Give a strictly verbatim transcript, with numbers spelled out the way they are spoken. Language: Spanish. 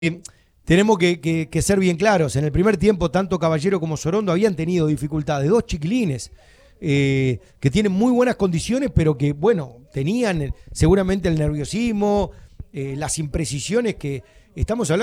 Eh, tenemos que, que- que ser bien claros. En el primer tiempo, tanto Caballero como Sorondo habían tenido dificultades. Dos chiquilines eh, que tienen muy buenas condiciones, pero que, bueno, tenían eh, seguramente el nerviosismo, eh, las imprecisiones que estamos hablando.